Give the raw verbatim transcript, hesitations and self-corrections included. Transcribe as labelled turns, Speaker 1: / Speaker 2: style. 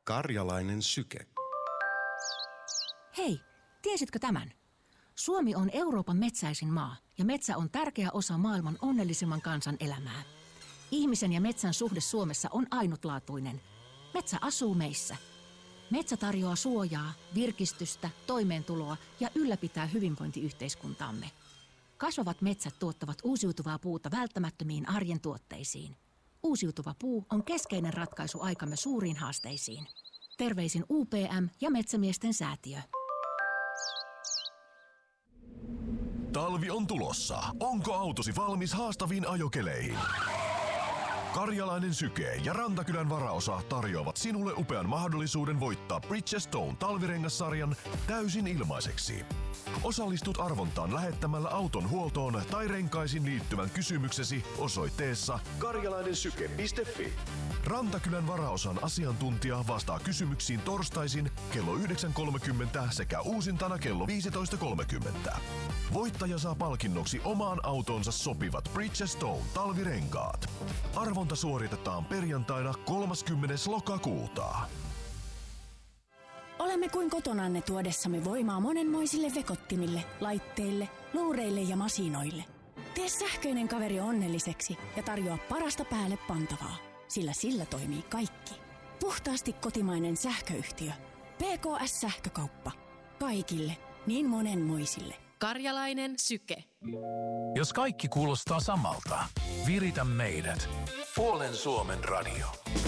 Speaker 1: Karjalainen syke.
Speaker 2: Hei, tiesitkö tämän? Suomi on Euroopan metsäisin maa ja metsä on tärkeä osa maailman onnellisimman kansan elämää. Ihmisen ja metsän suhde Suomessa on ainutlaatuinen. Metsä asuu meissä. Metsä tarjoaa suojaa, virkistystä, toimeentuloa ja ylläpitää hyvinvointiyhteiskuntaamme. Kasvavat metsät tuottavat uusiutuvaa puuta välttämättömiin arjen tuotteisiin. Uusiutuva puu on keskeinen ratkaisu aikamme suuriin haasteisiin. Terveisin U P M ja Metsämiesten säätiö.
Speaker 3: Talvi on tulossa. Onko autosi valmis haastaviin ajokeleihin? Karjalainen syke ja Rantakylän varaosa tarjoavat sinulle upean mahdollisuuden voittaa Bridgestone talvirengassarjan täysin ilmaiseksi. Osallistut arvontaan lähettämällä auton huoltoon tai renkaisiin liittyvän kysymyksesi osoitteessa karjalainensyke piste fi. Rantakylän varaosan asiantuntija vastaa kysymyksiin torstaisin kello yhdeksän kolmekymmentä sekä uusintana kello viisitoista kolmekymmentä. Voittaja saa palkinnoksi omaan autonsa sopivat Bridgestone talvirenkaat. Arvonta suoritetaan perjantaina kolmaskymmenes lokakuuta.
Speaker 4: Olemme kuin kotonanne tuodessamme voimaa monenmoisille vekottimille, laitteille, luureille ja masinoille. Tee sähköinen kaveri onnelliseksi ja tarjoa parasta päälle pantavaa, sillä sillä toimii kaikki. Puhtaasti kotimainen sähköyhtiö. P K S-sähkökauppa. Kaikille, niin monenmoisille.
Speaker 5: Karjalainen syke.
Speaker 6: Jos kaikki kuulostaa samalta, viritä meidät. Puolen Suomen radio.